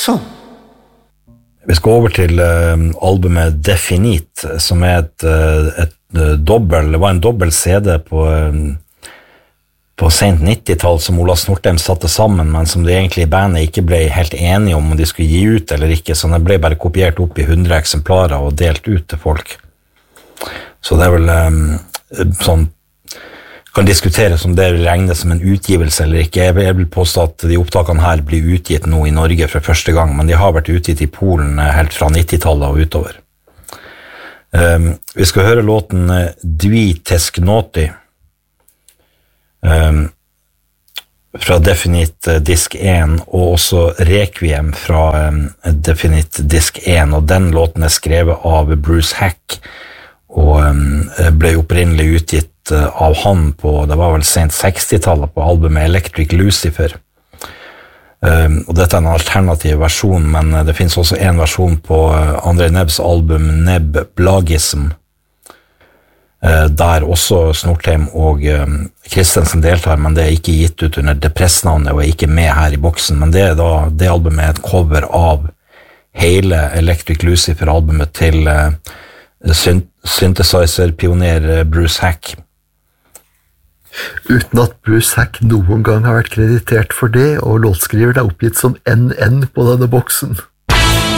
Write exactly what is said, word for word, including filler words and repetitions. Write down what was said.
sånn. Vi skal over til uh, albumet Definite, som er et, uh, et uh, dobbel, det var en dobbel C D på, uh, på sent nittitall som Ola Snortheim satte sammen, men som det egentlig i bandet ikke ble helt enige om om de skulle gi ut eller ikke, så det ble bare kopiert opp i hundre eksemplarer og delt ut til folk. Så det er vel um, sånn kan diskuteres om det regnes som en utgivelse eller ikke. Jeg vil påstå at de opptakene her blir utgitt nå i Norge for første gang, men de har vært utgitt i Polen helt fra nittitallet og utover. Um, vi skal høre låten Dvi Tesknoti um, fra Definite Disk én, og også Requiem fra um, Definite Disk én, og den låten er skrevet av Bruce Hack, og um, ble opprinnelig utgitt av han på, det var vel sent sekstitallet på albumet Electric Lucifer. Um, og dette er en alternativ versjon, men det finnes også en versjon på André Nebbs album Nebb Blagism, uh, der også Snortheim og um, Christensen deltar, men det er ikke gitt ut under Depress-navnet og er ikke med her i boksen, men det, er da, det albumet er et cover av hele Electric Lucifer-albumet til uh, syn- synthesizer-pioner Bruce Hack. Uten at Bruce Hack noen gang har vært kreditert for det, og låtskriveren er oppgitt som N N på denne boksen.